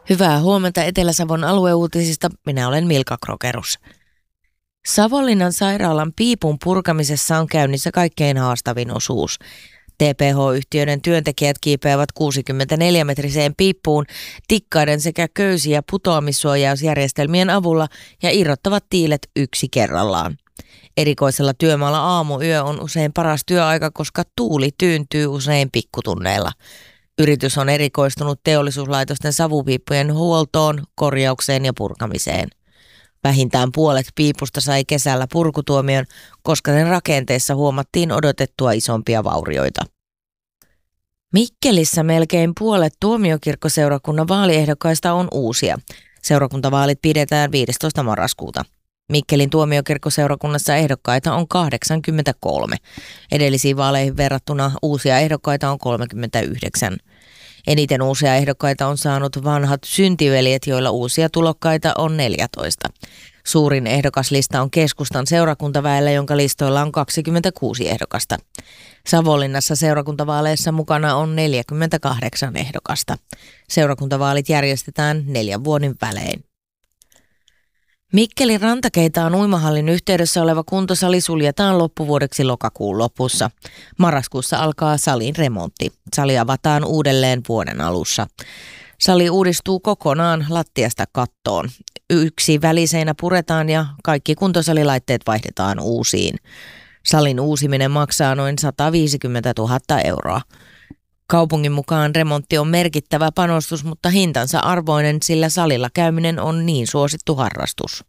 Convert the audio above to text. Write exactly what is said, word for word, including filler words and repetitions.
Hyvää huomenta Etelä-Savon alueuutisista. Minä olen Milka Krokerus. Savonlinnan sairaalan piipun purkamisessa on käynnissä kaikkein haastavin osuus. T P H-yhtiöiden työntekijät kiipeävät kuusikymmentäneljä-metriseen piippuun tikkaiden sekä köysi- ja putoamissuojausjärjestelmien avulla ja irrottavat tiilet yksi kerrallaan. Erikoisella työmaalla aamuyö on usein paras työaika, koska tuuli tyyntyy usein pikkutunneilla. Yritys on erikoistunut teollisuuslaitosten savupiippujen huoltoon, korjaukseen ja purkamiseen. Vähintään puolet piipusta sai kesällä purkutuomion, koska sen rakenteessa huomattiin odotettua isompia vaurioita. Mikkelissä melkein puolet tuomiokirkkoseurakunnan vaaliehdokkaista on uusia. Seurakuntavaalit pidetään viidestoista marraskuuta. Mikkelin tuomiokirkkoseurakunnassa ehdokkaita on kahdeksankymmentäkolme. Edellisiin vaaleihin verrattuna uusia ehdokkaita on kolmekymmentäyhdeksän. Eniten uusia ehdokkaita on saanut vanhat syntiveljet, joilla uusia tulokkaita on neljätoista. Suurin ehdokaslista on keskustan seurakuntaväellä, jonka listoilla on kaksikymmentäkuusi ehdokasta. Savonlinnassa seurakuntavaaleissa mukana on neljäkymmentäkahdeksan ehdokasta. Seurakuntavaalit järjestetään neljän vuoden välein. Mikkelin Rantakeitaan uimahallin yhteydessä oleva kuntosali suljetaan loppuvuodeksi lokakuun lopussa. Marraskuussa alkaa salin remontti. Sali avataan uudelleen vuoden alussa. Sali uudistuu kokonaan lattiasta kattoon. Yksi väliseinä puretaan ja kaikki kuntosalilaitteet vaihdetaan uusiin. Salin uusiminen maksaa noin sata viisikymmentätuhatta euroa. Kaupungin mukaan remontti on merkittävä panostus, mutta hintansa arvoinen, sillä salilla käyminen on niin suosittu harrastus.